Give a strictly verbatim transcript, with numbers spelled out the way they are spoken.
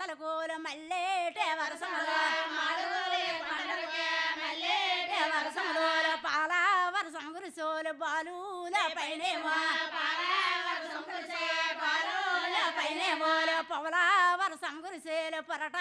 కొండలకోలు మల్లేటే వరసములో వరసములో పాల వరసం గురిసోలు బాలుల పైనేమో పైనేమో పవల వరసం గురిసేలు పరట